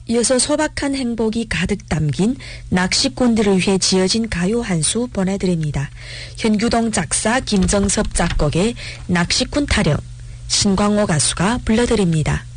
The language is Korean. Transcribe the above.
이어서 소박한 행복이 가득 담긴 낚시꾼들을 위해 지어진 가요 한 수 보내드립니다. 현규동 작사 김정섭 작곡의 낚시꾼 타령, 신광호 가수가 불러드립니다.